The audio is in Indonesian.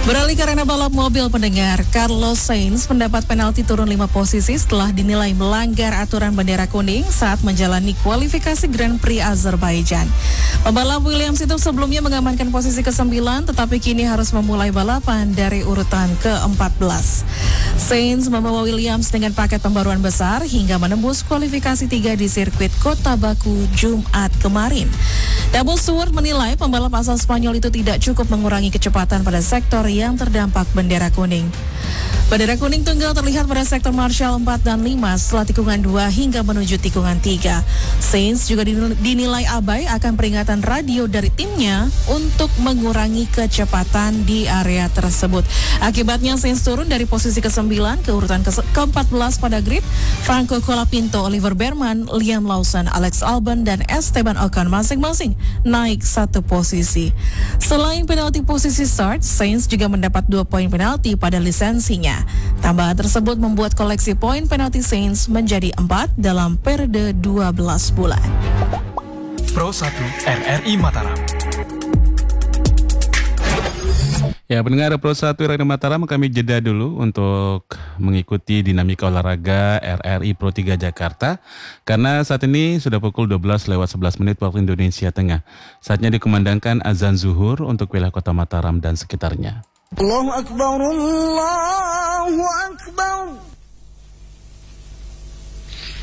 Beralih ke arena balap mobil pendengar, Carlos Sainz mendapat penalti turun 5 posisi setelah dinilai melanggar aturan bendera kuning saat menjalani kualifikasi Grand Prix Azerbaijan. Pembalap Williams itu sebelumnya mengamankan posisi ke-9, tetapi kini harus memulai balapan dari urutan ke-14. Sainz membawa Williams dengan paket pembaruan besar hingga menembus kualifikasi 3 di sirkuit Kota Baku Jumat kemarin. Double Stewart menilai pembalap asal Spanyol itu tidak cukup mengurangi kecepatan pada sektor yang terdampak bendera kuning. Bendera kuning tunggal terlihat pada sektor Marshall 4 dan 5 setelah tikungan 2 hingga menuju tikungan 3. Sainz juga dinilai abai akan peringatan radio dari timnya untuk mengurangi kecepatan di area tersebut. Akibatnya Sainz turun dari posisi ke-9 ke urutan ke-14 pada grid. Franco Colapinto, Oliver Bearman, Liam Lawson, Alex Albon, dan Esteban Ocon masing-masing naik 1 posisi. Selain penalti posisi start, Sainz juga mendapat 2 poin penalti pada lisensinya. Tambahan tersebut membuat koleksi poin penalti Sainz menjadi 4 dalam periode 12 bulan. Pro 1 RRI Mataram. Ya, pendengar Pro 1 RRI Mataram, kami jeda dulu untuk mengikuti dinamika olahraga RRI Pro 3 Jakarta. Karena saat ini sudah pukul 12:11 waktu Indonesia Tengah. Saatnya dikumandangkan azan zuhur untuk wilayah kota Mataram dan sekitarnya. Allahu Akbar, Allahu Akbar.